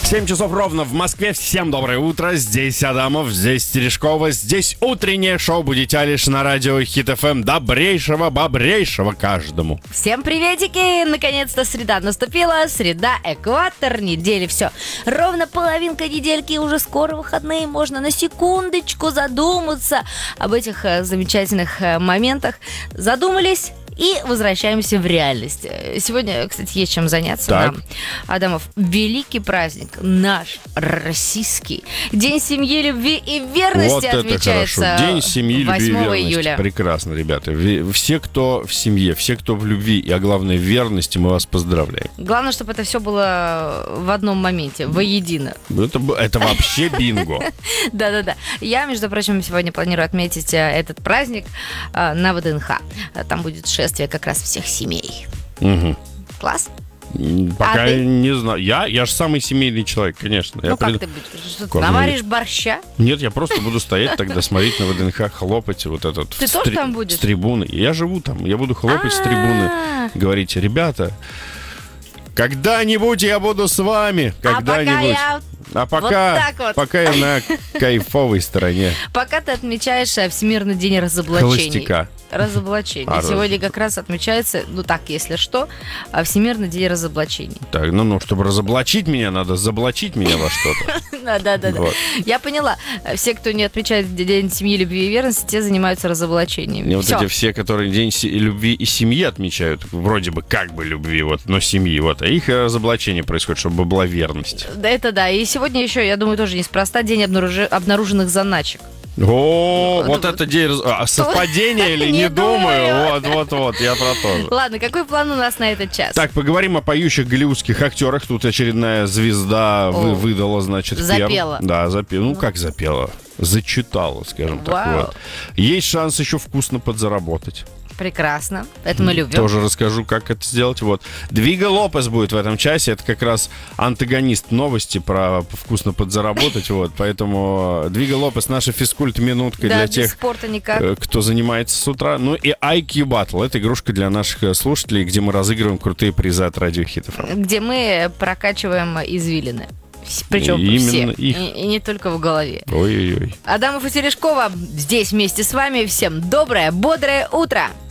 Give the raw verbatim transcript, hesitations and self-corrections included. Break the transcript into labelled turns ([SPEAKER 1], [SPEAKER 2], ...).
[SPEAKER 1] семь часов ровно в Москве. Всем доброе утро. Здесь Адамов, здесь Терешкова. Здесь утреннее шоу «Будете лишь» на радио Хит эф эм. Добрейшего, бобрейшего каждому.
[SPEAKER 2] Всем приветики. Наконец-то среда наступила. Среда, экватор, недели. Все. Ровно половинка недельки. Уже скоро выходные. Можно на секундочку задуматься об этих э, замечательных э, моментах. Задумались. И возвращаемся в реальность. Сегодня, кстати, есть чем заняться
[SPEAKER 1] так.
[SPEAKER 2] нам. Адамов, великий праздник, наш, российский. День семьи, любви и верности
[SPEAKER 1] вот
[SPEAKER 2] отмечается
[SPEAKER 1] это хорошо. День семьи, любви и верности.
[SPEAKER 2] июля.
[SPEAKER 1] Прекрасно, ребята. Все, кто в семье, все, кто в любви, и, а главное, в верности, мы вас поздравляем.
[SPEAKER 2] Главное, чтобы это все было в одном моменте, воедино.
[SPEAKER 1] Это, это вообще бинго.
[SPEAKER 2] Да-да-да. Я, между прочим, сегодня планирую отметить этот праздник на вэ дэ эн ха. Там будет шествие как раз всех семей.
[SPEAKER 1] Угу.
[SPEAKER 2] Класс?
[SPEAKER 1] Пока
[SPEAKER 2] а
[SPEAKER 1] не знаю. Я, я же самый семейный человек, конечно.
[SPEAKER 2] Ну
[SPEAKER 1] я
[SPEAKER 2] как
[SPEAKER 1] пред...
[SPEAKER 2] ты будешь? Что ты наваришь борща?
[SPEAKER 1] Нет, я просто буду стоять тогда, смотреть на вэ дэ эн ха, хлопать вот этот...
[SPEAKER 2] Ты тоже там будешь?
[SPEAKER 1] С трибуны. Я живу там, я буду хлопать с трибуны. Говорите, ребята, когда-нибудь я буду с вами. Когда-нибудь. А пока,
[SPEAKER 2] вот вот.
[SPEAKER 1] пока я на кайфовой стороне.
[SPEAKER 2] Пока ты отмечаешь Всемирный день разоблачений.
[SPEAKER 1] Холостяка.
[SPEAKER 2] Разоблачений.
[SPEAKER 1] А,
[SPEAKER 2] Сегодня как раз отмечается, ну так, если что, Всемирный день разоблачений.
[SPEAKER 1] Так, ну, ну, чтобы разоблачить меня, надо заблочить меня во что-то.
[SPEAKER 2] Да-да-да.
[SPEAKER 1] Вот.
[SPEAKER 2] Я поняла. Все, кто не отмечает День семьи, любви и верности, те занимаются разоблачениями.
[SPEAKER 1] И вот
[SPEAKER 2] Всё.
[SPEAKER 1] эти все, которые День се- любви и семьи отмечают, вроде бы как бы любви, вот, но семьи, вот, а их разоблачение происходит, чтобы была верность.
[SPEAKER 2] Да, это да. И сегодня еще, я думаю, тоже неспроста день обнаружи- обнаруженных заначек.
[SPEAKER 1] О,
[SPEAKER 2] Ну,
[SPEAKER 1] вот это день... раз- А, совпадение или
[SPEAKER 2] Не
[SPEAKER 1] не думаю?
[SPEAKER 2] думаю.
[SPEAKER 1] Вот, вот, вот, я про то же.
[SPEAKER 2] Ладно, какой план у нас на этот час?
[SPEAKER 1] Так, поговорим о поющих голливудских актерах. Тут очередная звезда вы-
[SPEAKER 2] О,
[SPEAKER 1] выдала, значит, перл.
[SPEAKER 2] запела.
[SPEAKER 1] Да, запела. Ну, как запела? Зачитала, скажем так.
[SPEAKER 2] Вау.
[SPEAKER 1] Вот. Есть шанс еще вкусно подзаработать.
[SPEAKER 2] Прекрасно. Это мы любим.
[SPEAKER 1] Тоже расскажу, как это сделать. Вот. Двига Лопес будет в этом часе. Это как раз антагонист новости про вкусно подзаработать. Вот. Поэтому Двига Лопес, наша физкульт-минутка
[SPEAKER 2] Да,
[SPEAKER 1] для
[SPEAKER 2] без
[SPEAKER 1] тех,
[SPEAKER 2] спорта никак.
[SPEAKER 1] э, кто занимается с утра. Ну и ай кью Battle. Это игрушка для наших э, слушателей, где мы разыгрываем крутые призы от Радио Хит эф эм.
[SPEAKER 2] Где мы прокачиваем извилины. Причем
[SPEAKER 1] Именно
[SPEAKER 2] все.
[SPEAKER 1] их.
[SPEAKER 2] И, и не только в голове.
[SPEAKER 1] Ой-ой-ой.
[SPEAKER 2] Адамов и Терешкова здесь вместе с вами. Всем доброе, бодрое утро.